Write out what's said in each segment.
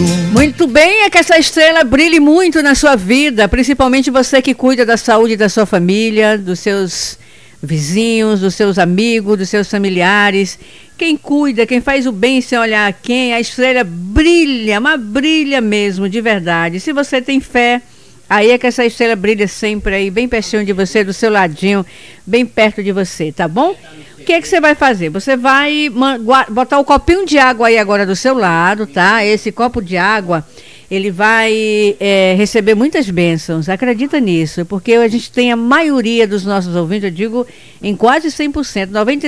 Muito bem, é que essa estrela brilhe muito na sua vida, principalmente você que cuida da saúde da sua família, dos seus vizinhos, dos seus amigos, dos seus familiares. Quem cuida, quem faz o bem sem olhar a quem, a estrela brilha, mas brilha mesmo, de verdade. Se você tem fé, aí é que essa estrela brilha sempre aí, bem pertinho de você, do seu ladinho, bem perto de você, tá bom? O que é que você vai fazer? Você vai botar o copinho de água aí agora do seu lado, tá? Esse copo de água, ele vai receber muitas bênçãos, acredita nisso, porque a gente tem a maioria dos nossos ouvintes, eu digo em quase 100%,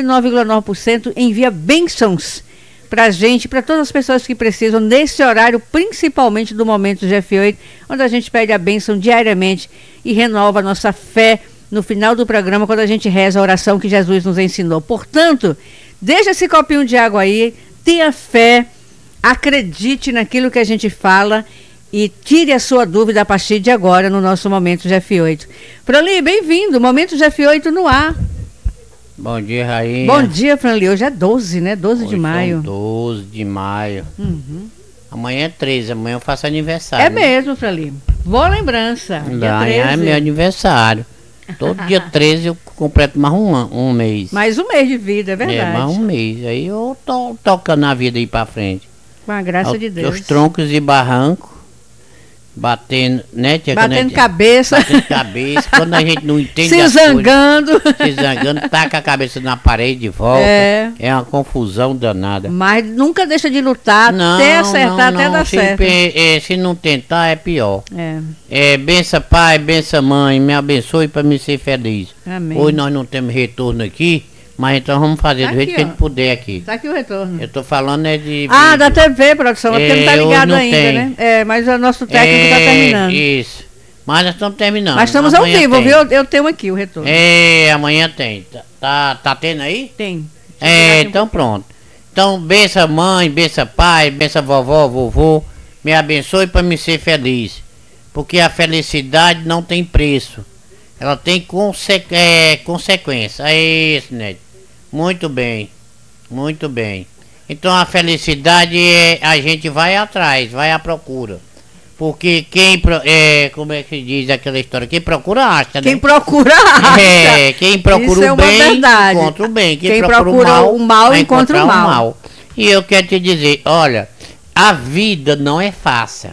99,9% envia bênçãos pra gente, para todas as pessoas que precisam, nesse horário, principalmente do Momento GF8, onde a gente pede a bênção diariamente e renova a nossa fé no final do programa, quando a gente reza a oração que Jesus nos ensinou. Portanto, deixa esse copinho de água aí, tenha fé, acredite naquilo que a gente fala e tire a sua dúvida a partir de agora no nosso Momento GF8. Franli, bem-vindo, Momento GF8 no ar. Bom dia, Rainha. Bom dia, Franli. Hoje é 12, né? 12 de maio. 12 de maio. Uhum. Amanhã é 13, amanhã eu faço aniversário. É mesmo, Franli. Boa lembrança. Dia 13. É meu aniversário. Todo dia 13 eu completo mais um mês. Mais um mês de vida, é verdade. Mais um mês. Aí eu tô tocando a vida aí pra frente. Com a graça de Deus. Os troncos e barrancos. Batendo, né, tia? Batendo cabeça. Batendo cabeça. Quando a gente não entende se zangando. Se zangando, taca a cabeça na parede e volta. É uma confusão danada. Mas nunca deixa de lutar até acertar, até dar certo. Se não tentar, é pior. Bença pai, bença mãe, me abençoe para me ser feliz. Amém. Hoje nós não temos retorno aqui, mas então vamos fazer do jeito que a gente puder aqui. Tá aqui o retorno. Eu tô falando de... da TV, produção, porque não tá ligado ainda, tem. Né? Mas o nosso técnico tá terminando. Isso. Mas nós estamos terminando. Mas estamos amanhã ao vivo, viu? Eu tenho aqui o retorno. Amanhã tem. Tá tendo aí? Tem. Então pronto. Então, bença mãe, bença pai, bença vovó, vovô. Me abençoe para me ser feliz. Porque a felicidade não tem preço. Ela tem consequência. É isso, Neto. Muito bem, muito bem. Então a felicidade a gente vai atrás, vai à procura. Porque como é que diz aquela história? Quem procura acha, né? Quem procura acha. Quem procura o bem encontra o bem. Quem procura o mal encontra o mal. E eu quero te dizer, olha, a vida não é fácil.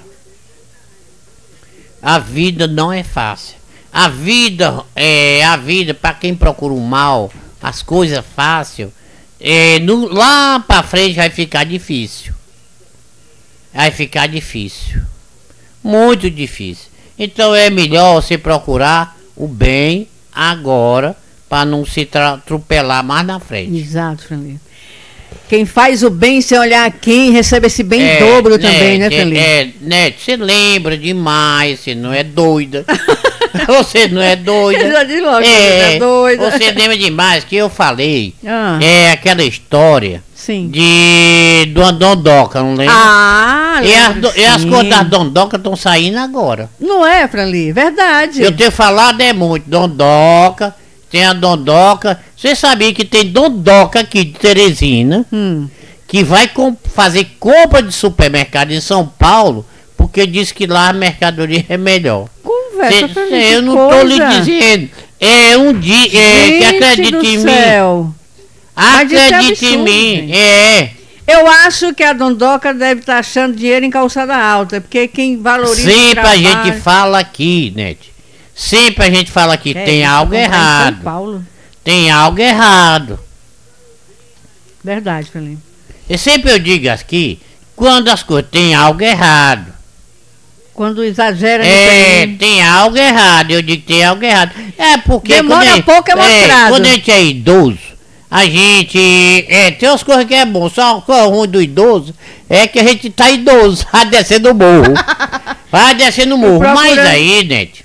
A vida não é fácil. A vida para quem procura o mal, as coisas fáceis, lá pra frente vai ficar difícil. Vai ficar difícil. Muito difícil. Então é melhor você procurar o bem agora, para não se atropelar mais na frente. Exato, Franli. Quem faz o bem sem olhar a quem, recebe esse bem em dobro também, né, Franli? Neto, você lembra demais, você não é doida. Você não é doida. É doida. Você lembra demais que eu falei. Aquela história. Sim. De uma dondoca, não lembra? E as coisas das dondocas estão saindo agora. Não é, Franli? Verdade. Eu tenho falado muito. Dondoca, tem a dondoca. Você sabia que tem dondoca aqui de Teresina, que vai fazer compra de supermercado em São Paulo, porque diz que lá a mercadoria é melhor. Eu não estou lhe dizendo. É um dia. Que acredite em mim. Acredite em mim. Eu acho que a dondoca deve estar achando dinheiro em calçada alta, porque quem valoriza. Sempre a gente fala aqui, Nete. Sempre a gente fala aqui, tem algo errado. São Paulo. Tem algo errado. Verdade, Felipe. E sempre eu digo aqui, quando as coisas tem algo errado. Quando exagera. Tem algo errado. Eu digo que tem algo errado. Porque demora pouco é mostrado. Quando a gente é idoso, a gente tem umas coisas que é bom. Só uma coisa ruim do idoso é que a gente tá idoso, vai descendo o morro. Vai descendo o morro. Mas aí, Nete,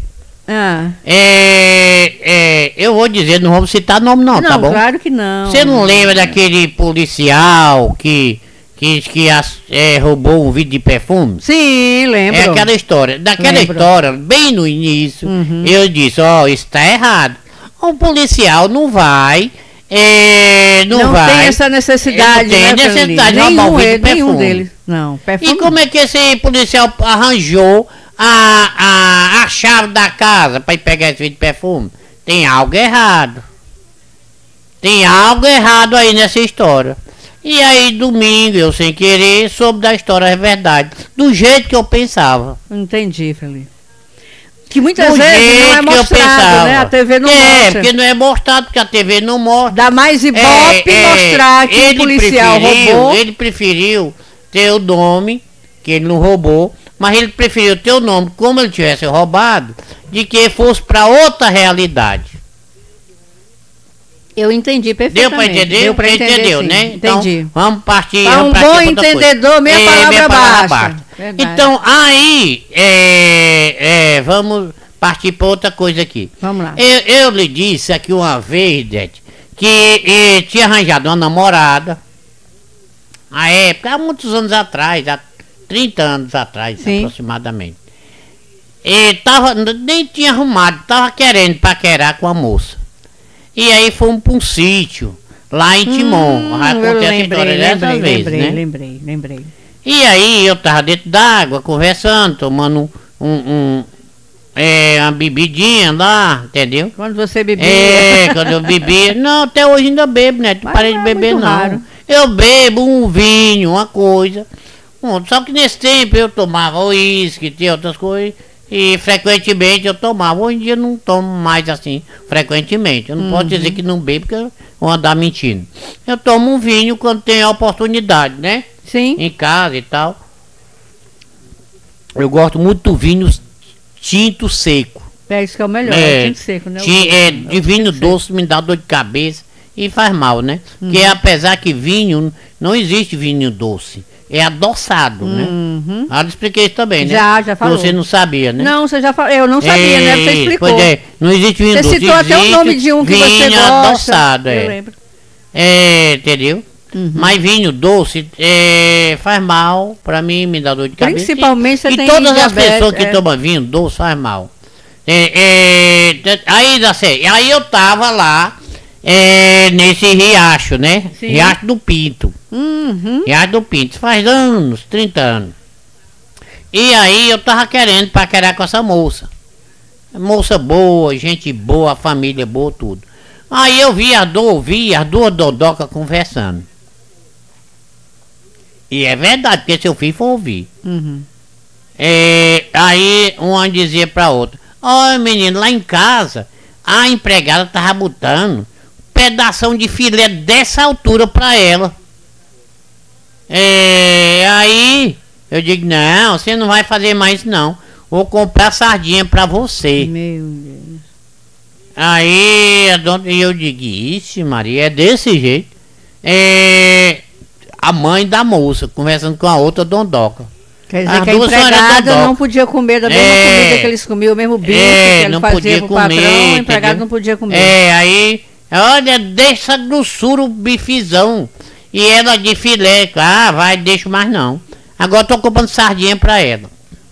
eu vou dizer, não vamos citar nome não, tá bom? Claro que não. Você não lembra daquele policial que roubou um vidro de perfume? Sim, lembro. É aquela história. Daquela história, bem no início, eu disse, isso tá errado. Um policial não vai não vai. Tem essa necessidade, não tem necessidade de roubar o vidro de nenhum perfume. deles. Não, perfume. E como é que esse policial arranjou a chave da casa para ir pegar esse vidro de perfume? Tem algo errado. Tem algo errado aí nessa história. E aí, domingo, eu sem querer, soube da história, é verdade. Do jeito que eu pensava. Entendi, Felipe. Que muitas vezes não é mostrado, né? A TV não mostra. Porque não é mostrado, porque a TV não mostra. Dá mais ibope mostrar que o policial roubou. Ele preferiu ter o nome, que ele não roubou, mas ele preferiu ter o nome, como ele tivesse roubado, de que fosse para outra realidade. Eu entendi perfeitamente. Deu para entender? Deu para entender, entendeu, sim. né? Entendi. Então, vamos partir. Para um bom entendedor, meia palavra basta. Então, aí, vamos partir para outra coisa aqui. Vamos lá. Eu lhe disse aqui uma vez, Dete, que tinha arranjado uma namorada, na época, há muitos anos atrás, há 30 anos atrás, sim, aproximadamente. Nem tinha arrumado, estava querendo paquerar com a moça. E aí fomos para um sítio, lá em Timon. Lembrei. E aí eu tava dentro d'água, conversando, tomando uma bebidinha lá, entendeu? Quando você bebia? Quando eu bebia. Não, até hoje ainda bebo, né? Não parei de beber, não. Raro. Eu bebo um vinho, uma coisa. Só que nesse tempo eu tomava uísque, tinha outras coisas. E frequentemente eu tomava. Hoje em dia eu não tomo mais assim, frequentemente. Eu não posso dizer que não bebo, porque eu vou andar mentindo. Eu tomo um vinho quando tem a oportunidade, né? Sim. Em casa e tal. Eu gosto muito do vinho tinto seco. É isso que é o melhor, tinto seco, né? De vinho doce me dá dor de cabeça e faz mal, né? Porque apesar que vinho, não existe vinho doce. É adoçado, né? Eu expliquei isso também, né? Já falou. Você não sabia, né? Não, você já falou. Eu não sabia, né? Você explicou. Pois é, não existe vinho doce. Você citou até o nome de um que você gosta. Adoçado, Eu lembro. Entendeu? Mas vinho doce faz mal, pra mim me dá dor de cabeça. Principalmente você e tem todas diabetes, as pessoas que tomam vinho doce faz mal. Aí eu tava lá nesse riacho, né? Sim. Riacho do Pinto. Riacho do Pinto, faz anos, 30 anos. E aí eu tava querendo paquerar com essa moça. Moça boa, gente boa, família boa, tudo. Aí eu ouvi as duas dodocas conversando. E é verdade, porque se eu for ouvir. Aí uma dizia pra outra: olha, menino, lá em casa a empregada tava botando um pedação de filé dessa altura pra ela. Aí eu digo: não, você não vai fazer mais isso não. Vou comprar sardinha pra você. Meu Deus. Aí eu digo: ixi, Maria, é desse jeito. A mãe da moça conversando com a outra dondoca. Quer dizer que a empregada não podia comer da mesma comida que eles comiam, o mesmo bife que ele fazia pro patrão, o empregado não podia comer. Aí, olha, deixa grossura o bifezão. E ela de filé, deixa mais não. Agora eu tô comprando sardinha pra ela.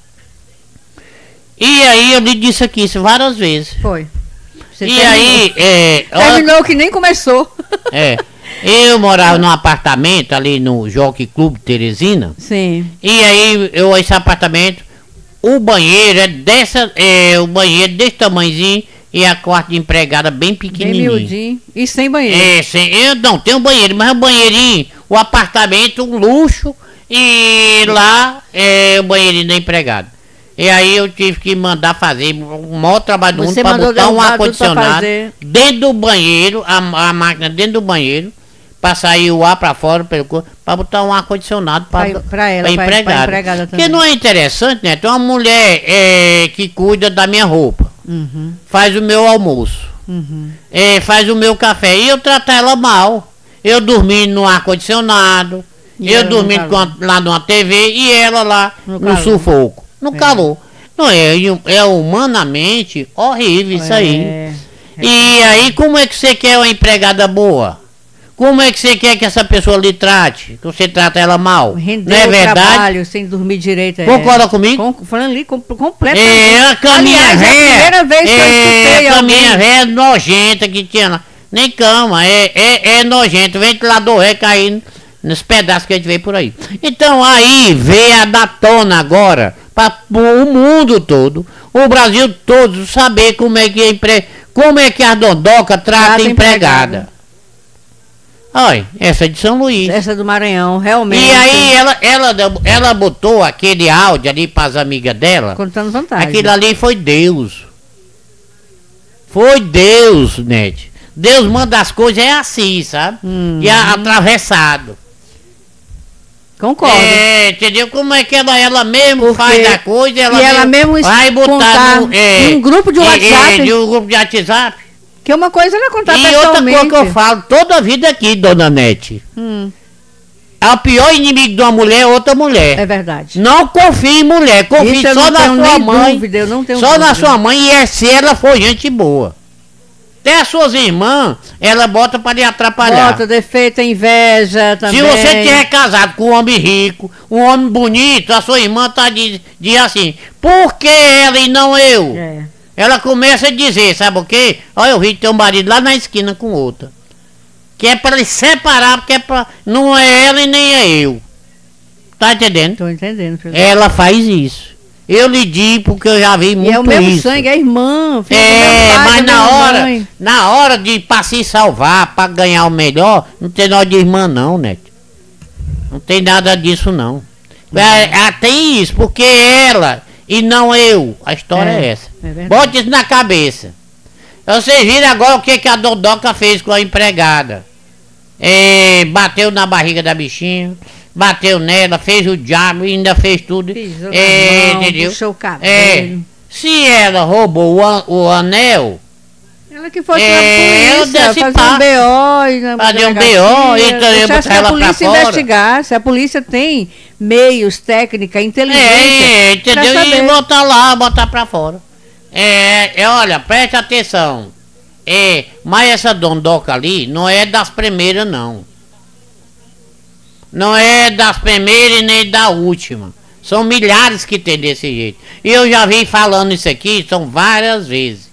E aí eu lhe disse aqui isso várias vezes. Foi. Você e aí, terminou que nem começou. Eu morava num apartamento ali no Jockey Club Teresina. Sim. E aí, esse apartamento, o banheiro o banheiro desse tamanhozinho e a quarto de empregada bem pequenininho. Bem miudinho e sem banheiro. Não, tem um banheiro, mas o banheirinho, o apartamento, um luxo, e lá o banheirinho da empregada. E aí eu tive que mandar fazer o maior trabalho do mundo para botar um ar-condicionado dentro do banheiro, a máquina dentro do banheiro, para sair o ar para fora, para botar um ar-condicionado para empregada. Porque não é interessante, né? Tem uma mulher que cuida da minha roupa, faz o meu almoço, faz o meu café, e eu trato ela mal. Eu dormindo no ar-condicionado, eu dormindo lá numa TV e ela lá no sufoco. No calor. Não é humanamente horrível isso aí. E aí, como é que você quer uma empregada boa? Como é que você quer que essa pessoa lhe trate? Que você trata ela mal? Render não é verdade? Trabalho sem dormir direito. Concorda comigo? Falando ali completamente. A caminha Aliás, é a primeira vez que eu escutei a caminha velha nojenta que tinha lá. Nem cama, é nojento. Ventilador é caindo nos pedaços que a gente vê por aí. Então aí veio a da tona agora para o mundo todo, o Brasil todo saber como é que a Dondoca trata a empregada. Olha, essa é de São Luís. Essa do Maranhão, realmente. E aí ela botou aquele áudio ali para as amigas dela. Contando vantagem. Aquilo ali foi Deus. Foi Deus, Nete. Deus manda as coisas, é assim, sabe? E atravessado. Concordo. Entendeu? Como é que ela mesmo faz a coisa, ela mesmo vai botar num grupo de WhatsApp. De um grupo de WhatsApp. Que uma coisa ela contar pessoalmente. E outra coisa que eu falo toda a vida aqui, dona Nete. É o pior inimigo de uma mulher é outra mulher. É verdade. Não confie em mulher, confie só na sua mãe. Dúvida, eu não tenho só dúvida. Na sua mãe e se ela for gente boa. Até as suas irmãs, ela bota para lhe atrapalhar. Bota defeito, inveja também. Se você tiver casado com um homem rico, um homem bonito, a sua irmã tá diz assim, por que ela e não eu? Ela começa a dizer, sabe o quê? Olha, eu vi teu marido lá na esquina com outra. Que é para separar, porque não é ela e nem é eu. Tá entendendo? Tô entendendo, filho. Ela faz isso. Eu lhe digo porque eu já vi muito isso. É o mesmo sangue, é irmã. Mas na hora de para se salvar, para ganhar o melhor, não tem nada de irmã não, Neto. Não tem nada disso não. Tem isso, porque ela e não eu. A história é essa. Bote isso na cabeça. Vocês viram agora o que a Dondoca fez com a empregada. Bateu na barriga da bichinha. Bateu nela, fez o diabo e ainda fez tudo. Pisou na mão, entendeu? Puxou o cabelo. Se ela roubou o anel. Ela que foi pra polícia, fazer um BO. Fazer um BO e também botar ela pra fora. Investigar, se a polícia tem meios, técnica, inteligência. Entendeu? E botar pra fora. Olha, preste atenção. Mas essa Dondoca ali não é das primeiras, não. Não é das primeiras e nem da última. São milhares que tem desse jeito. E eu já vim falando isso aqui, são várias vezes.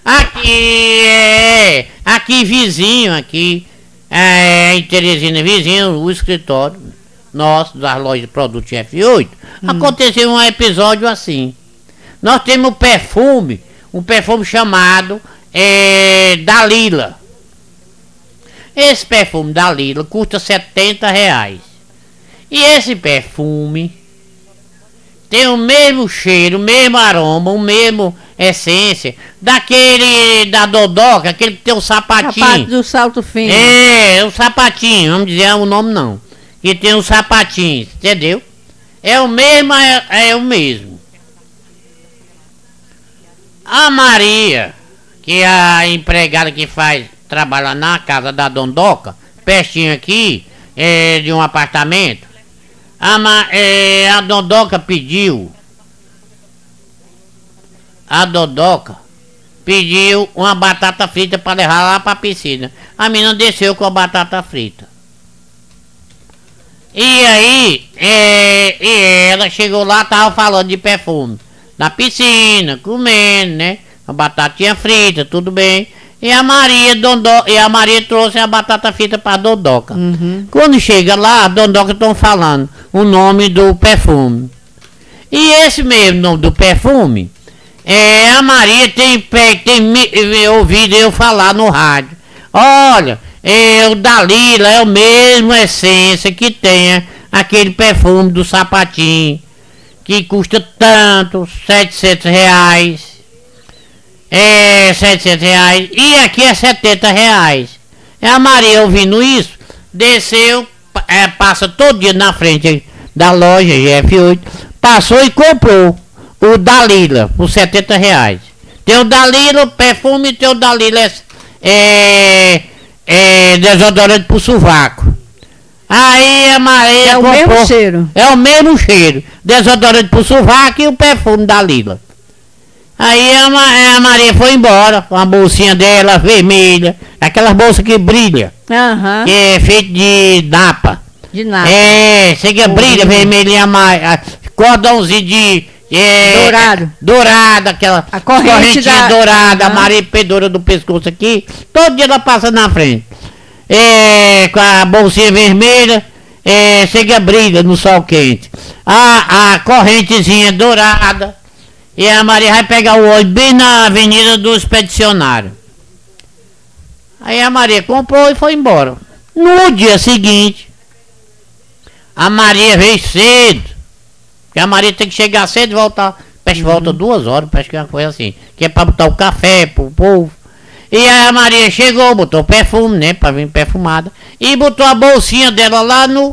Aqui vizinho, em Teresina, vizinho, o escritório nosso, das lojas de produtos F8, aconteceu um episódio assim. Nós temos um perfume chamado Dalila. Esse perfume Dalila custa R$70. E esse perfume tem o mesmo cheiro, o mesmo aroma, o mesmo essência daquele da Dondoca, aquele que tem o sapatinho. Sapato do salto fino. O sapatinho, vamos dizer o nome não. Que tem o sapatinho, entendeu? É o mesmo, é o mesmo. A Maria, que é a empregada que trabalha na casa da Dondoca, pertinho aqui, de um apartamento. A Dondoca pediu uma batata frita para levar lá para a piscina. A menina desceu com a batata frita. E aí, ela chegou lá, tava falando de perfume. Na piscina, comendo, né? A batatinha frita, tudo bem. E a Maria trouxe a batata frita para a Dondoca. Quando chega lá, a Dondoca estão falando o nome do perfume. E esse mesmo nome do perfume, a Maria tem ouvido eu falar no rádio. Olha, o Dalila é o mesmo essência que tem aquele perfume do sapatinho, que custa tanto, R$700. R$700 e aqui é R$70. A Maria ouvindo isso, desceu, passa todo dia na frente da loja GF8, passou e comprou o Dalila por R$70. Tem o Dalila, o perfume, tem o Dalila desodorante pro sovaco. Aí a Maria comprou, o mesmo cheiro. É o mesmo cheiro, desodorante pro sovaco e o perfume Dalila. Aí a Maria foi embora com a bolsinha dela vermelha, aquelas bolsas que brilha, que é feita de napa. De napa. Chega brilha vermelhinha, cordãozinho Dourado. Dourada, aquela A correntinha dourada, a Maria Pedora do pescoço aqui. Todo dia ela passa na frente. Com a bolsinha vermelha, chega brilha no sol quente. A correntezinha dourada. E a Maria vai pegar o ônibus bem na Avenida do Expedicionário. Aí a Maria comprou e foi embora. No dia seguinte, a Maria veio cedo. Porque a Maria tem que chegar cedo e voltar. Parece que volta 2 horas, parece que é uma coisa assim. Que é pra botar o café pro povo. E aí a Maria chegou, botou perfume, né? Pra vir perfumada. E botou a bolsinha dela lá no.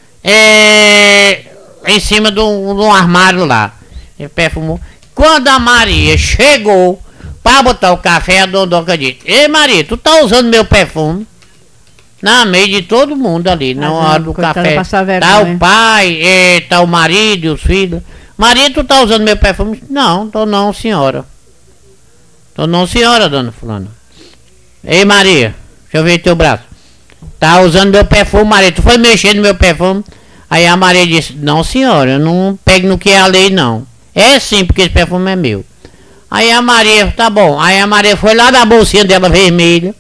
Em cima de um armário lá. E perfumou. Quando a Maria chegou pra botar o café, a Dondoca disse: Ei Maria, tu tá usando meu perfume? Na meio de todo mundo ali, na hora do café. Tá o pai, tá o marido e os filhos. Maria, tu tá usando meu perfume? Não, tô não, senhora. Tô não, senhora, dona fulana. Ei Maria, deixa eu ver teu braço. Tá usando meu perfume, Maria. Tu foi mexer no meu perfume? Aí a Maria disse: Não, senhora, eu não pego no que é a lei, não. É sim, porque esse perfume é meu. Aí a Maria, tá bom. Aí a Maria foi lá na bolsinha dela vermelha.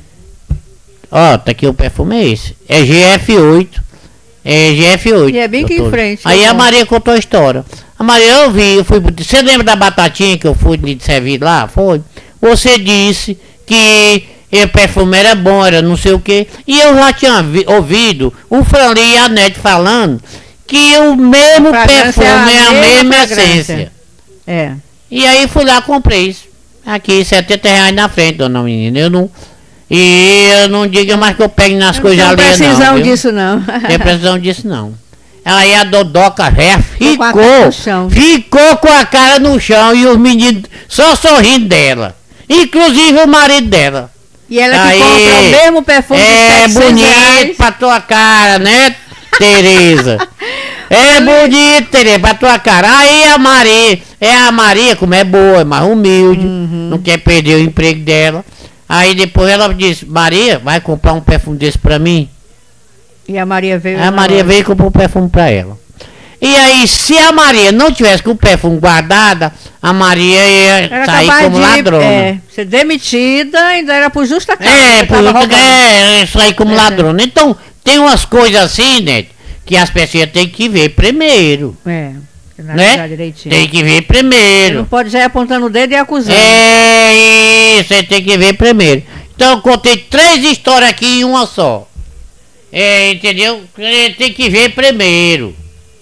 Ó, tá aqui o perfume, é esse. É GF8. É GF8. E é bem aqui em frente. Aí a Maria contou a história. A Maria, eu fui. Você lembra da batatinha que eu fui lhe servir lá? Foi. Você disse que o perfume era bom, era não sei o que. E eu já tinha ouvido o Franley e a Nete falando que o mesmo perfume é a mesma essência. É. E aí fui lá, comprei isso. Aqui, R$70 na frente, dona menina. Eu não digo mais que eu pegue nas coisas ali, não. Não tem precisão disso, não. Tem precisão disso, não. Aí a Dodoca velha ficou com a cara no chão e os meninos só sorrindo dela. Inclusive o marido dela. E ela que compra o mesmo perfume de R$700. Bonito pra tua cara, né, Tereza? É bonito, Tereza, pra tua cara. Aí a Maria, como é boa, é mais humilde, não quer perder o emprego dela. Aí depois ela disse: Maria, vai comprar um perfume desse pra mim? E a Maria veio. A Maria veio e comprou um perfume pra ela. E aí, se a Maria não tivesse com o perfume guardada, a Maria ia sair como ladrona. Ser demitida, ainda era por justa causa. Sair como ladrona. Então, tem umas coisas assim, né, que as pessoas têm que ver primeiro. Né? Tem que ver primeiro. Você não pode já ir apontando o dedo e acusando. Isso, você tem que ver primeiro. Então, eu contei 3 histórias aqui em uma só. Entendeu? Tem que ver primeiro.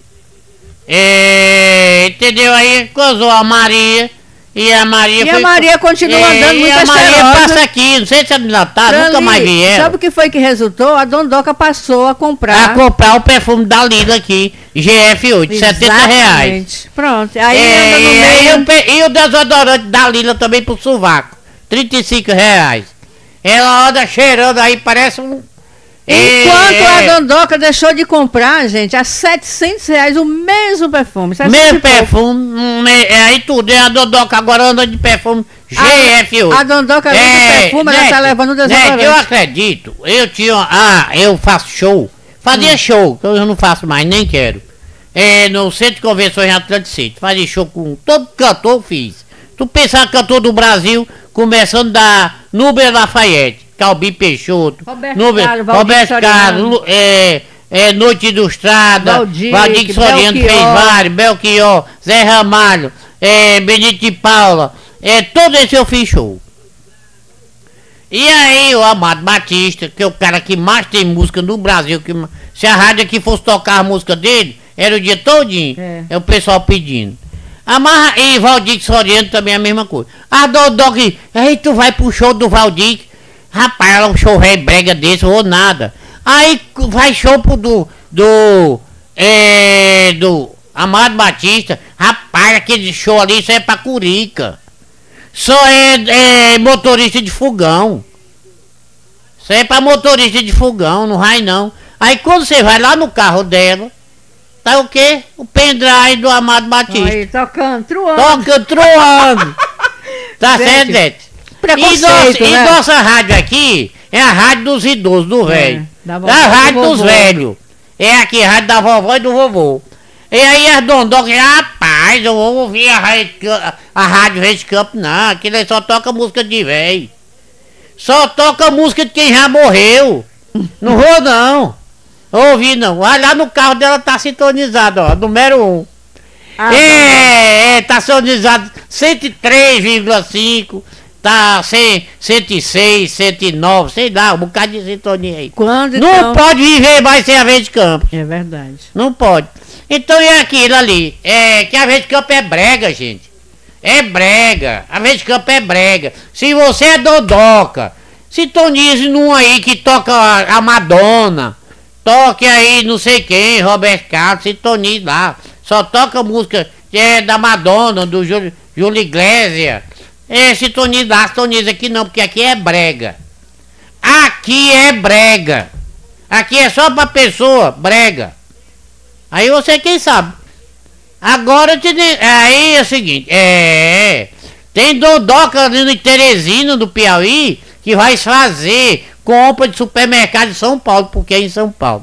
Entendeu? Aí casou a Maria. E a Maria continua andando muito cheirosa. E a Maria passa aqui, não sei se ela tá, nunca mais vi ela. Sabe o que foi que resultou? A Dondoca passou a comprar. O perfume da Lila aqui, GF8, R$70. Pronto, aí anda no meio. E o desodorante da Lila também pro sovaco, R$35. Ela anda cheirando aí, parece um... Enquanto a Dondoca deixou de comprar, gente, a R$700 o mesmo perfume. Mesmo perfume, aí tudo. A Dondoca agora anda de perfume GF8. A Dondoca anda de perfume, ela tá levando o desodorante. Eu acredito, eu faço show. Fazia show, que eu não faço mais, nem quero. No Centro de Convenções Atlântico City. Fazia show com todo cantor, eu fiz. Tu pensar cantor do Brasil, começando da Núbia Lafayette, Calbi Peixoto, Roberto Carlos, Noite Ilustrada, Valdir Soriano fez vários, Belchior, Zé Ramalho, Benito de Paula, todo esse eu fiz show. E aí o Amado Batista, que é o cara que mais tem música no Brasil, que se a rádio aqui fosse tocar a música dele, era o dia todinho, o pessoal pedindo. E Valdir Soriano também é a mesma coisa. A Dodoca, aí tu vai pro show do Valdir. Rapaz, ela é um show velho brega desse ou nada. Aí vai show do Amado Batista. Rapaz, aquele show ali, isso é pra curica. Só é motorista de fogão. Isso é pra motorista de fogão, não vai não. Aí quando você vai lá no carro dela, tá o quê? O pendrive do Amado Batista. Aí, tocando, truando. Tá certo, Dete? E nossa rádio aqui é a rádio dos idosos, do velho. É a rádio dos velhos. É aqui a rádio da vovó e do vovô. E aí as Dondoca, rapaz, mais, eu vou ouvir a Rádio Rede Campo, não. Aquilo aí só toca música de velho. Só toca música de quem já morreu. Não vou não. Ouvi não. Olha lá no carro dela tá sintonizado, ó. Número 1. Tá sintonizado 103,5. Tá 106, 109, sei lá, um bocado de sintonia aí. Quando não então... pode viver mais sem a Rede Campo. É verdade. Não pode. Então é aquilo ali. É que a Rede Campo é brega, gente. É brega. A Rede Campo é brega. Se você é dodoca, sintonize num aí que toca a Madonna. Toque aí não sei quem, Roberto Carlos, sintonize lá. Só toca música da Madonna, do Júlio Iglesias. Sintoniza aqui não, porque aqui é brega. Aqui é brega. Aqui é só pra pessoa brega. Aí você quem sabe. Agora aí é o seguinte, tem dodoca ali no Teresina, do Piauí, que vai fazer compra de supermercado em São Paulo, porque é em São Paulo.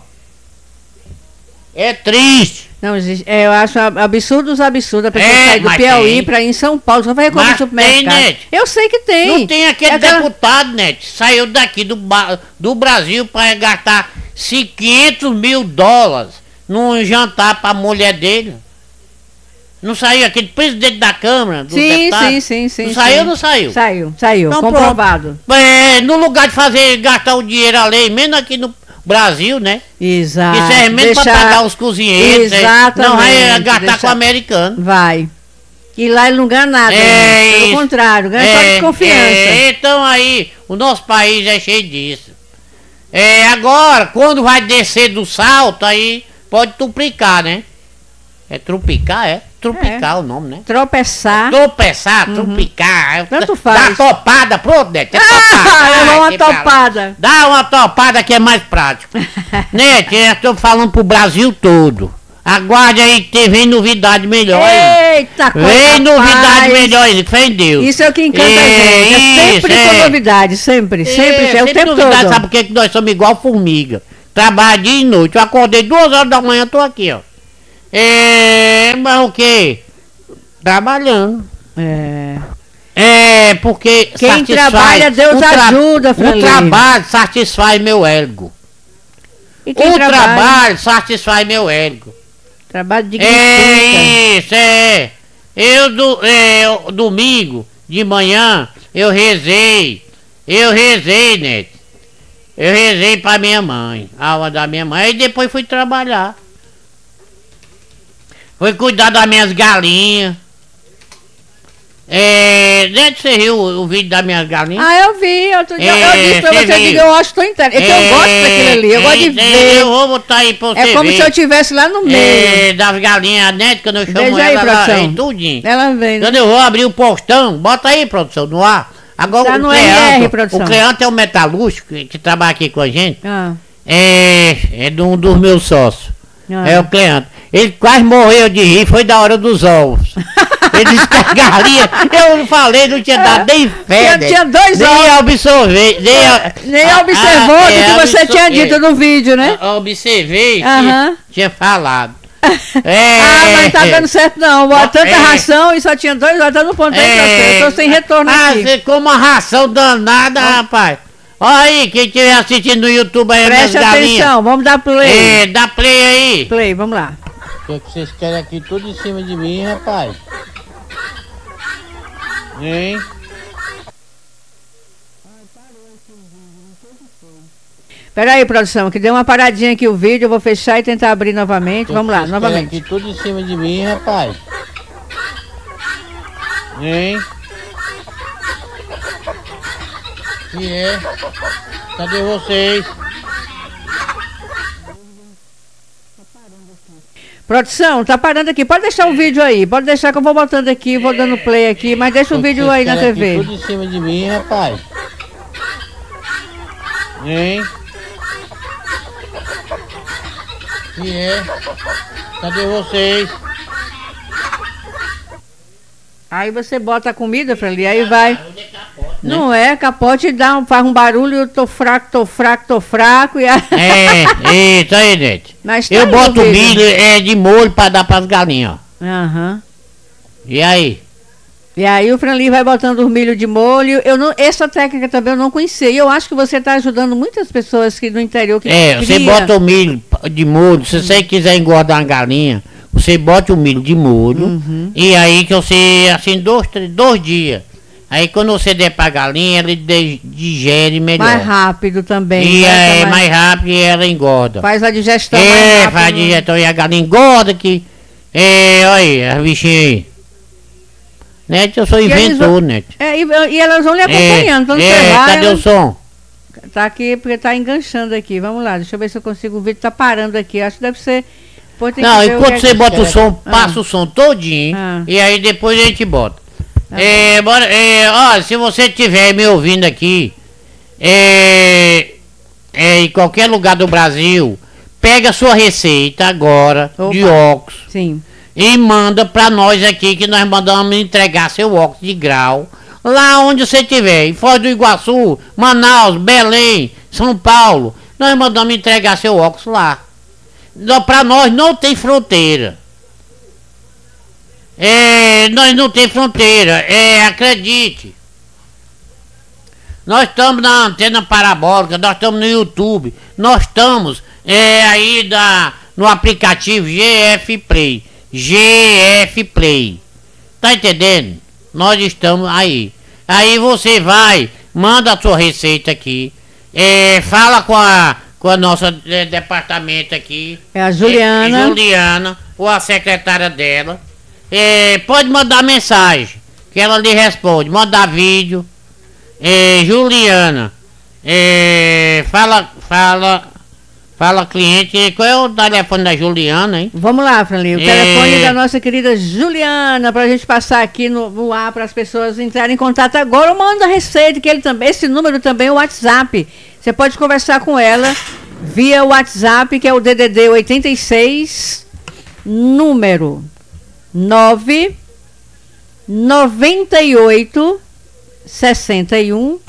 É triste. Não, eu acho absurdo a pessoa sair do Piauí pra ir em São Paulo, só vai recomprar de supermercado. Tem, Net. Eu sei que tem. Não tem aquele deputado, Net, saiu daqui do Brasil pra gastar 500 mil dólares num jantar pra mulher dele. Não saiu aquele presidente da Câmara, do deputado? Sim. Não saiu ou não saiu? Saiu, então, comprovado. No lugar de gastar o dinheiro alheio, mesmo aqui no Brasil, né? Exato. Isso é mesmo pra pagar os cozinheiros. Exatamente. Não vai gastar com o americano. Vai. E lá ele não ganha nada. Pelo contrário, ganha só de confiança. Então aí, o nosso país é cheio disso. Agora, quando vai descer do salto, aí pode truplicar, né? É trupicar, é? Trupicar o nome, né? Tropeçar. Trupicar. Tanto faz. Dá topada, pronto, Net. Levou uma topada. Dá uma topada que é mais prático. Net, eu estou falando pro Brasil todo. Aguarde aí que vem novidade melhor aí. Eita, coisa. Vem novidade melhor aí, fé em Deus. Isso é o que encanta a gente. É sempre com novidade, sempre. É o tempo novidade, todo. sabe por que nós somos igual formiga? Trabalho dia e noite. Eu acordei 2 horas da manhã, tô aqui, ó. Mas o quê? Trabalhando. Porque quem trabalha, Deus ajuda, o trabalho satisfaz meu ego. E quem trabalho satisfaz meu ego. Trabalho de isso, Eu domingo de manhã eu rezei, Net. Eu rezei pra minha mãe, a alma da minha mãe, e depois fui trabalhar. Fui cuidar das minhas galinhas. Você viu o vídeo das minhas galinhas? Eu vi. Eu disse pra você, eu acho tão interessante. Eu gosto daquilo ali, eu gosto de ver. Eu vou botar aí pra você ver. É como se eu estivesse lá no meio. Das galinhas, né? Quando eu chamo Veja aí, ela produção. tudinho. Ela vem. Quando eu vou abrir o postão, bota aí, produção, no ar. Agora tá no RR, produção. O Cleanto é um metalúrgico que trabalha aqui com a gente. É de um dos meus sócios. É o Cleanto. Ele quase morreu de rir, foi da hora dos ovos. Ele disse que a galinha, eu falei, não tinha dado nem fé. Tinha 2 ovos. Nem observei. Nem observou o que você tinha dito no vídeo, né? Observei, tinha falado. Mas tá dando certo não. Tanta ração e só tinha 2 ovos, tá no ponto aí pra você. Eu tô sem retorno aqui. Você como uma ração danada, rapaz. Olha aí, quem estiver assistindo no YouTube aí, preste atenção, vamos dar play. Dá play aí. Play, vamos lá. O que vocês querem aqui tudo em cima de mim, rapaz? Hein? Pera aí, produção, que deu uma paradinha aqui o vídeo, eu vou fechar e tentar abrir novamente. Vamos lá, novamente. Aqui tudo em cima de mim, rapaz. Hein? Cadê vocês? Produção, tá parando aqui. Pode deixar o vídeo aí. Pode deixar que eu vou botando aqui, vou dando play aqui, mas deixa o vídeo aí na TV. Tudo em cima de mim, rapaz. Hein? Cadê vocês? Aí você bota a comida, Frali, aí vai. Não é, capote faz um barulho, eu tô fraco. E aí... Isso aí, gente. Mas eu boto milho de molho pra dar pras galinhas, ó. E aí? E aí o Franli vai botando o milho de molho. Essa técnica também eu não conhecia. E eu acho que você está ajudando muitas pessoas que no interior que você bota o milho de molho. Se você quiser engordar uma galinha, você bota o milho de molho. E aí que você, assim, 2 dias. Aí quando você der pra galinha, ela digere melhor. Mais rápido também. E é mais rápido e ela engorda. Faz a digestão mais rápido. Faz a digestão e a galinha engorda que... olha aí, as bichinhas aí. Neto, eu sou inventor, Neto. E elas vão lhe acompanhando. Então você vai, cadê o som? Tá aqui, porque tá enganchando aqui. Vamos lá, deixa eu ver se eu consigo ver. Tá parando aqui. Acho que deve ser... Não, enquanto você bota o som, passa o som todinho. E aí depois a gente bota. Ó, se você estiver me ouvindo aqui, em qualquer lugar do Brasil, pega a sua receita agora de óculos. Sim. E manda pra nós aqui, que nós mandamos entregar seu óculos de grau. Lá onde você estiver, em Foz do Iguaçu, Manaus, Belém, São Paulo, nós mandamos entregar seu óculos lá. Pra nós não tem fronteira. Nós não tem fronteira, acredite. Nós estamos na antena parabólica, nós estamos no YouTube, nós estamos aí no aplicativo GF Play. GF Play. Tá entendendo? Nós estamos aí. Aí você vai, manda a sua receita aqui, fala com a nossa departamento aqui. É a Juliana. Juliana, ou a secretária dela. Pode mandar mensagem, que ela lhe responde. Mandar vídeo. Juliana, fala cliente. Qual é o telefone da Juliana, hein? Vamos lá, Franli. O telefone da nossa querida Juliana, pra gente passar aqui no ar para as pessoas entrarem em contato agora. Ou manda a receita, que esse número também é o WhatsApp. Você pode conversar com ela via WhatsApp, que é o DDD 86, número 998 61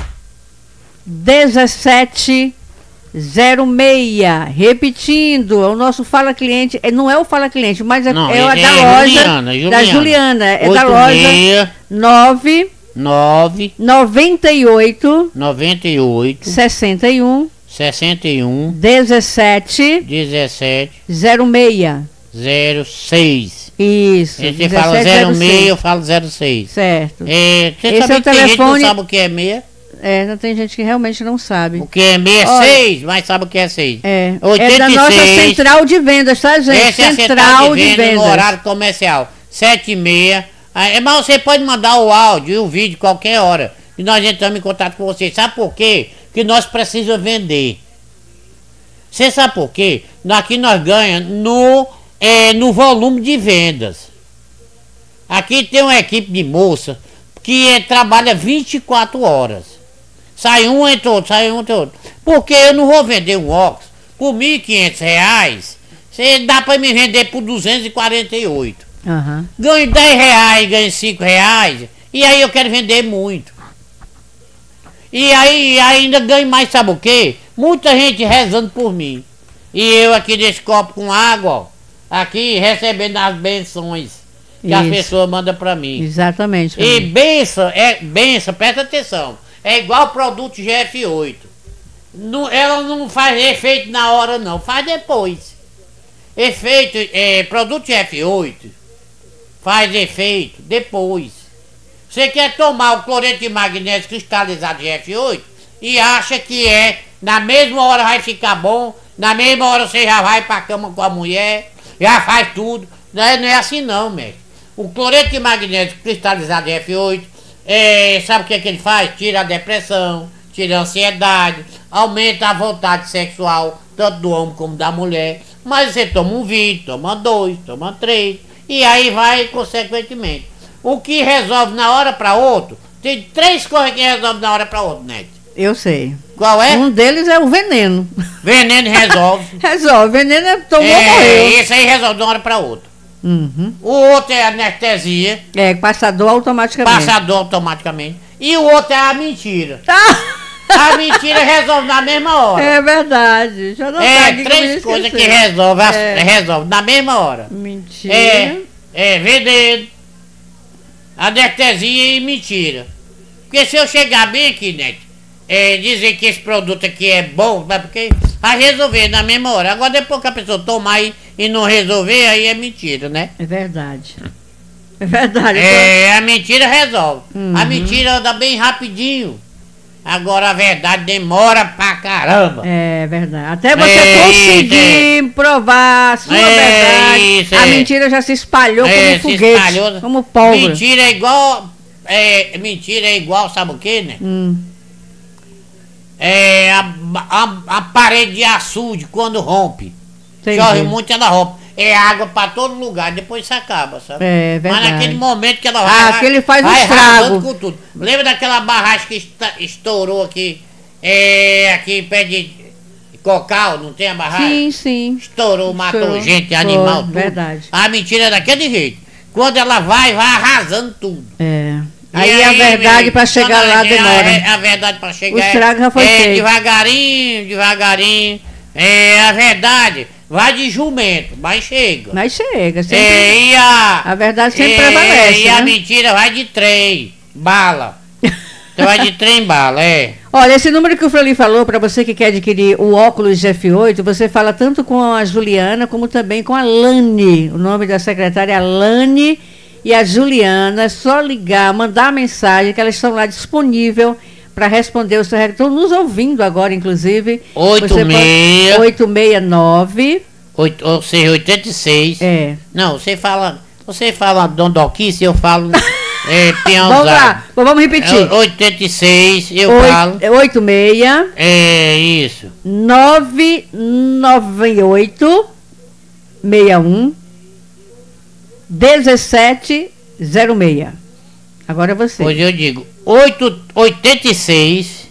17 06. Repetindo, o nosso Fala Cliente, não é o Fala Cliente, mas é da loja Juliana. Da Juliana, é 86, da loja 98 61 17 06. Isso. Você fala 06, eu falo 06. Certo. Você sabe que tem gente que não sabe o que é 6? Não tem gente que realmente não sabe. O que é 6 é 6, mas sabe o que é 6. 86, é da nossa central de vendas, tá, gente? Essa é a central de vendas no horário comercial. 7h30. Mas você pode mandar o áudio e o vídeo qualquer hora. E nós entramos em contato com você. Sabe por quê? Porque nós precisamos vender. Você sabe por quê? Aqui nós ganhamos no volume de vendas. Aqui tem uma equipe de moça que trabalha 24 horas. Sai um, entra outro, sai um, entra outro. Porque eu não vou vender um óculos por R$1.500. Você dá para me vender por 248. Ganho R$10, ganho R$5. E aí eu quero vender muito. E aí ainda ganho mais, sabe o quê? Muita gente rezando por mim. E eu aqui nesse copo com água, ó, aqui recebendo as benções que as pessoas mandam pra mim. Exatamente. E benção, presta atenção. É igual produto GF8. Ela não faz efeito na hora não, faz depois. Produto GF8 faz efeito depois. Você quer tomar o cloreto de magnésio cristalizado GF8 e acha que na mesma hora vai ficar bom, na mesma hora você já vai pra cama com a mulher, já faz tudo. Não é assim não, mestre. O cloreto de magnésio cristalizado GF8, sabe o que ele faz? Tira a depressão, tira a ansiedade, aumenta a vontade sexual, tanto do homem como da mulher. Mas você toma um vidro, toma 2, toma 3, e aí vai consequentemente. O que resolve na hora para outro, tem 3 coisas que resolve na hora para outro, Neto. Eu sei. Qual é? Um deles é o veneno. Veneno resolve. Resolve. Veneno tomou, morreu. Esse aí resolve de uma hora para outra. O outro é anestesia. Passador automaticamente. E o outro é a mentira. A mentira resolve na mesma hora. É verdade. Já não 3 coisas que resolve na mesma hora. Mentira. Veneno. Anestesia e mentira. Porque se eu chegar bem aqui, Neto, dizer que esse produto aqui é bom, mas porque vai resolver na mesma hora. Agora depois que a pessoa tomar e não resolver, aí é mentira, né? É verdade. É verdade. A mentira resolve. A mentira anda bem rapidinho. Agora a verdade demora pra caramba. É verdade. Até você conseguir provar a sua verdade, a mentira já se espalhou como foguete, como pólvora. Mentira é igual, sabe o que, né? A parede de açude quando rompe. Entendi. Chove muito, ela rompe. É água pra todo lugar, depois isso acaba, sabe? É verdade. Mas naquele momento que ela vai. Aquele faz um estrago. Com tudo. Lembra daquela barragem que estourou aqui? Aqui perto de Cocal, não tem a barragem? Sim. Estourou, matou gente, animal, tudo. Verdade. A mentira é daquele jeito. Quando ela vai arrasando tudo. Aí a verdade para chegar lá demora. A verdade para chegar. O estrago já foi feito. Devagarinho. A verdade vai de jumento, mas chega. Sempre, a verdade sempre prevalece. E a mentira vai de trem, bala. Então vai de trem, bala, Olha, esse número que o Froli falou, para você que quer adquirir o óculos F8, você fala tanto com a Juliana como também com a Lani. O nome da secretária é Lani e a Juliana. É só ligar, mandar mensagem que elas estão lá disponível para responder o seu recado. Estão nos ouvindo agora, inclusive. 869. Ou seja, 86. Não, você fala Dondoquice, eu falo peãozado. Vamos lá, vamos repetir. 86, eu falo. 86. Isso. 998 61 1706. Agora é você. Hoje eu digo 86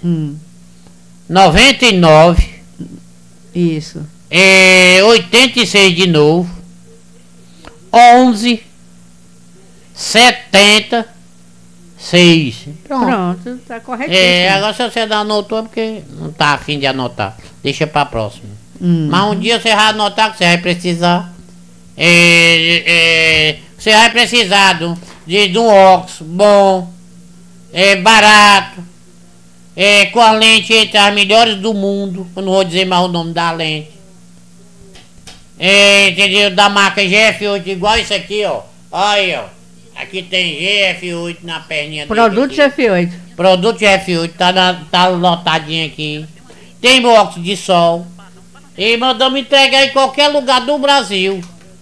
99. Isso. 86 de novo. 11 76. Pronto, tá corretinho. Agora se você não anotou, porque não tá afim de anotar. Deixa pra próxima. Mas um dia você vai anotar que você vai precisar. Você vai precisar de um óculos bom, barato, com a lente entre as melhores do mundo. Eu não vou dizer mais o nome da lente. Entendeu? Da marca GF8, igual isso aqui, ó. Aí, ó. Aqui tem GF8 na perninha dele. Produto GF8. Produto GF8, tá lotadinho aqui. Tem óculos de sol. E mandamos entregar em qualquer lugar do Brasil.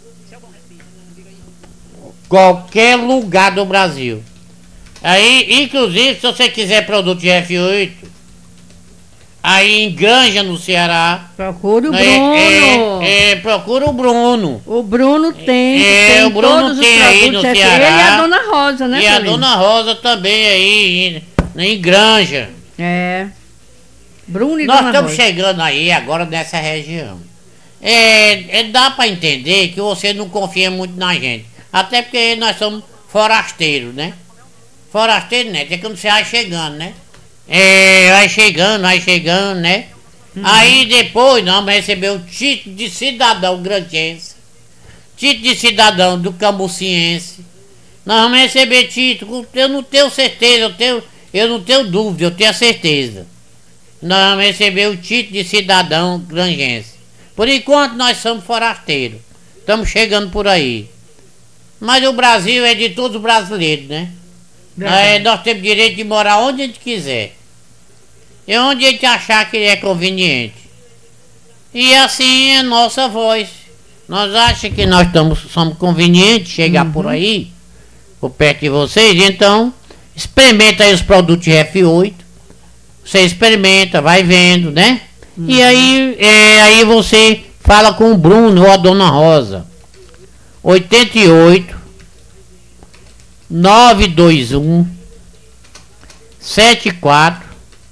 Qualquer lugar do Brasil. Aí, inclusive, se você quiser produto GF8, aí em Granja, no Ceará. Procura o Bruno. Procura o Bruno. O Bruno tem. O Bruno todos tem os aí no GF8. Ceará. Ele e a Dona Rosa, né, E a Dona Rosa também aí, em Granja. Bruno e Nós Dona estamos Rosa. chegando aí agora nessa região. Dá para entender que você não confia muito na gente. Até porque nós somos forasteiros, né? Forasteiro, né? É quando você vai chegando, né? Vai chegando, né? Aí depois nós vamos receber o título de cidadão grandense. Título de cidadão do Cambuciense. Nós vamos receber título, eu não tenho certeza, eu não tenho dúvida, eu tenho a certeza. Nós vamos receber o título de cidadão grandense. Por enquanto nós somos forasteiros. Estamos chegando por aí. Mas o Brasil é de todos os brasileiros, né? Nós temos direito de morar onde a gente quiser. E onde a gente achar que é conveniente. E assim é a nossa voz. Nós achamos que nós somos convenientes chegar por aí, por perto de vocês, então experimenta aí os produtos F8. Você experimenta, vai vendo, né? E aí você fala com o Bruno ou a Dona Rosa. 88 921 74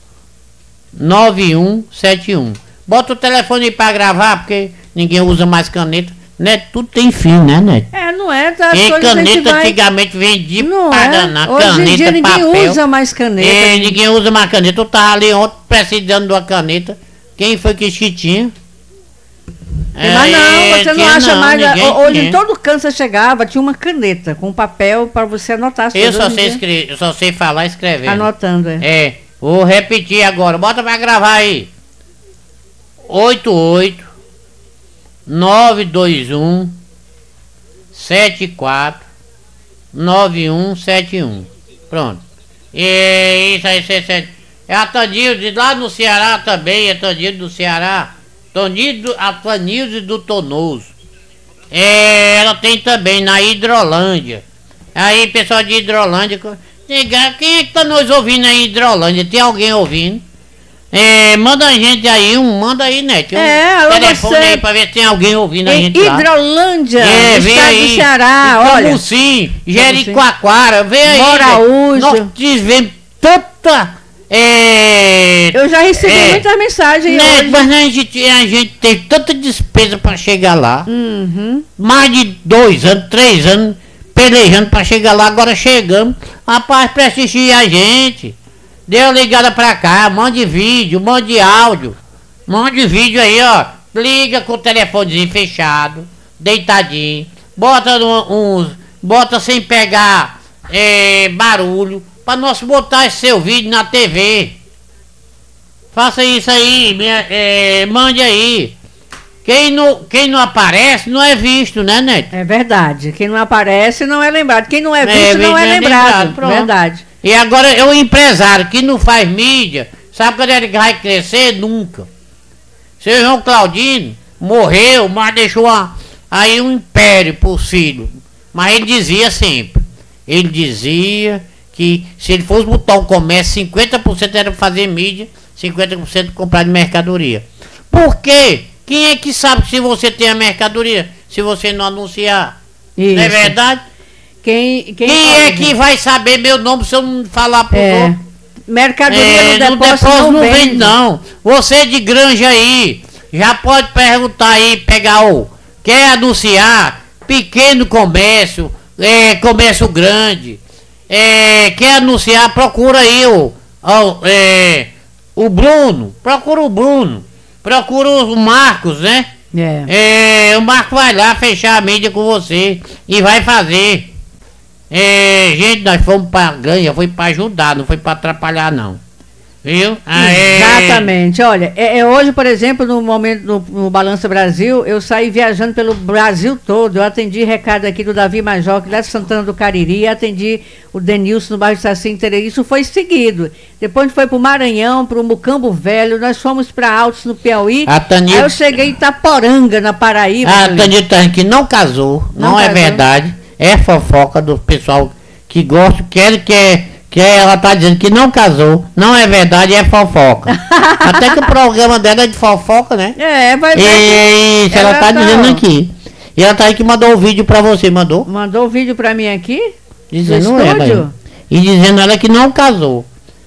9171. Bota o telefone aí pra gravar, porque ninguém usa mais caneta. Né? Tudo tem fim, né, Neto? Não é? Das e coisas caneta antigamente vendia para na Hoje caneta, em dia ninguém papel. usa mais caneta. Ninguém usa mais caneta. Eu tava ali ontem precisando de uma caneta. Quem foi que tinha? Mas não, você não acha mais. Hoje tinha. em todo canto você chegava, tinha uma caneta com papel para você anotar as coisas. Eu só sei falar e escrever. Anotando, Vou repetir agora. Bota pra gravar aí. 88 921 74 9171. Pronto. E isso aí, é a Tanilde lá no Ceará também, é Tanilde do Ceará. A Tanilde do Tonoso. Ela tem também na Hidrolândia. Aí, pessoal de Hidrolândia, quem é que tá nos ouvindo aí em Hidrolândia? Tem alguém ouvindo? Manda a gente aí, manda aí, né? Telefone aí pra ver se tem alguém ouvindo a gente lá. Hidrolândia, estado do Ceará, olha. Sim, Jericoacoara, vem aí. Moraújo. Nós tivemos tanta... Eu já recebi muita mensagem hoje. Mas a gente teve tanta despesa pra chegar lá. Mais de 2 anos, 3 anos pelejando pra chegar lá. Agora chegamos. Rapaz, prestigia a gente. Deu ligada pra cá, mande vídeo, mande áudio. Mande vídeo aí, ó. Liga com o telefonezinho fechado, deitadinho. Bota sem pegar barulho. Pra nós botar esse seu vídeo na TV. Faça isso aí, mande aí. Quem não aparece não é visto, né, Neto? É verdade. Quem não aparece não é lembrado. Quem não é visto não é lembrado. Verdade. E agora é o empresário que não faz mídia, sabe quando ele vai crescer? Nunca. Seu João Claudino morreu, mas deixou aí um império pro filho. Mas ele dizia sempre. Ele dizia que se ele fosse botar um comércio, 50% era fazer mídia, 50% comprar de mercadoria. Por quê? Quem é que sabe se você tem a mercadoria, se você não anunciar? Isso. Não é verdade? Quem é que vai saber meu nome se eu não falar pro outro? Mercadoria no depósito não vende, não. Você de granja aí, já pode perguntar aí, quer anunciar pequeno comércio, comércio grande. Quer anunciar, procura aí o Bruno, procura o Marcos, né? O Marcos vai lá fechar a mídia com você e vai fazer. Gente, nós fomos pra ganha, foi pra ajudar, não foi pra atrapalhar não. Viu? Exatamente. Olha, hoje, por exemplo, no momento no Balança Brasil, eu saí viajando pelo Brasil todo. Eu atendi recado aqui do Davi Major, que lá de Santana do Cariri, atendi o Denilson no bairro de Saci. Isso foi seguido. Depois a gente foi pro Maranhão, pro Mucambo Velho, nós fomos pra Altos no Piauí. Aí eu cheguei em Itaporanga, na Paraíba. A Tanita que não casou, não é verdade. É fofoca do pessoal que gosta, que ela tá dizendo que não casou, não é verdade, é fofoca. Até que o programa dela é de fofoca, né? Vai ver. E isso ela tá dizendo aqui. E ela tá aí que mandou o vídeo pra você, mandou? Mandou o vídeo pra mim aqui? Dizendo ela. E dizendo ela que não casou.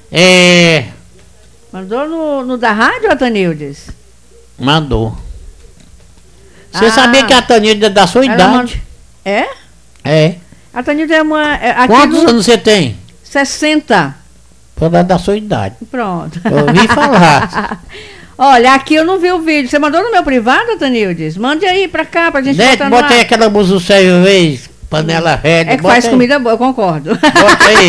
Mandou no da rádio, Atanildes? Mandou. Você sabia que a Tanilde é da sua idade? É? A Tanilde é uma... Quantos anos você tem? 60. Pela da sua idade. Pronto. Eu ouvi falar. Olha, aqui eu não vi o vídeo. Você mandou no meu privado, Tanildes? Mande aí pra cá, pra gente botar no ar. Bota aí aquela música do Sérgio Reis, panela velha. Que faz comida boa, eu concordo. Bota aí.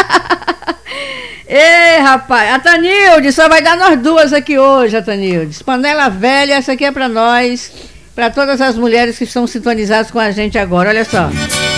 Ei, rapaz, a Tanildes, só vai dar nós duas aqui hoje, a Tanildes. Panela velha, essa aqui é pra nós, pra todas as mulheres que estão sintonizadas com a gente agora, olha só.